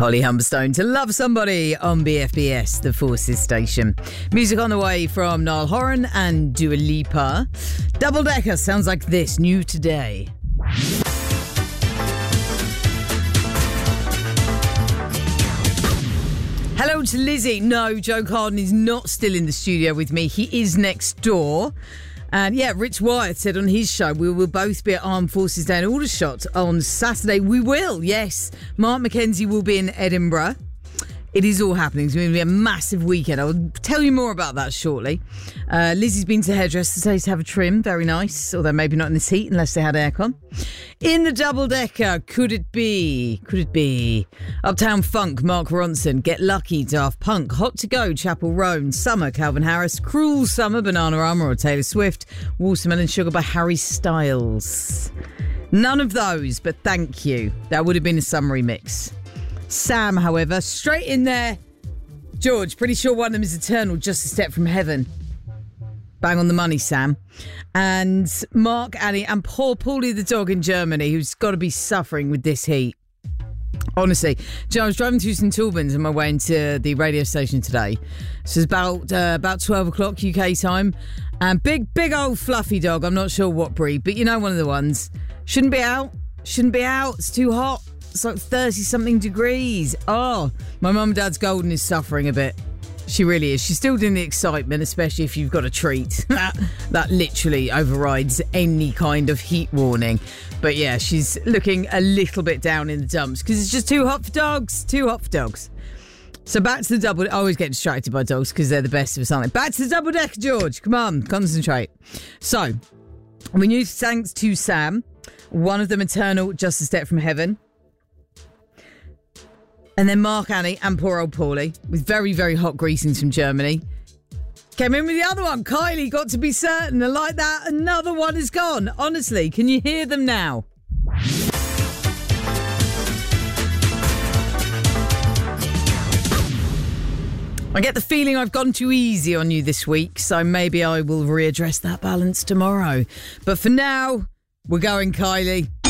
Holly Humberstone to Love Somebody on BFBS, the Forces station. Music on the way from Niall Horan and Dua Lipa. Double Decker sounds like this, new today. Hello to Lizzie. No, Joe Carden is not still in the studio with me. He is next door. And yeah, Rich Wyatt said on his show, we will both be at Armed Forces Day in Aldershot on Saturday. We will, yes. Mark McKenzie will be in Edinburgh. It is all happening. It's going to be a massive weekend. I'll tell you more about that shortly. Lizzie's been to hairdresser today to have a trim. Very nice. Although maybe not in this heat unless they had aircon. In the double-decker, could it be? Uptown Funk, Mark Ronson, Get Lucky, Daft Punk, Hot to Go, Chapel Roan, Summer, Calvin Harris, Cruel Summer, Banana Armour or Taylor Swift, Watermelon Sugar by Harry Styles. None of those, but thank you. That would have been a summary mix. Sam, however, straight in there. George, pretty sure one of them is Eternal, Just a Step from Heaven. Bang on the money, Sam. And Mark, Annie, and poor Paulie the dog in Germany, who's got to be suffering with this heat. Honestly, I was driving through St Albans on my way into the radio station today. So it's about 12 o'clock UK time. And big old fluffy dog. I'm not sure what breed, but you know, one of the ones. Shouldn't be out. It's too hot. It's like 30-something degrees. Oh, my mum and dad's Golden is suffering a bit. She really is. She's still doing the excitement, especially if you've got a treat. That literally overrides any kind of heat warning. But yeah, she's looking a little bit down in the dumps because it's just too hot for dogs. So back to the double. I always get distracted by dogs because they're the best of something. Back to the double decker, George. Come on, concentrate. So, we knew thanks to Sam, one of them Eternal, Just a Step from Heaven. And then Mark, Annie, and poor old Paulie, with very, very hot greetings from Germany. Came in with the other one. Kylie, Got to Be Certain. And like that, another one is gone. Honestly, can you hear them now? I get the feeling I've gone too easy on you this week, so maybe I will readdress that balance tomorrow. But for now, we're going, Kylie.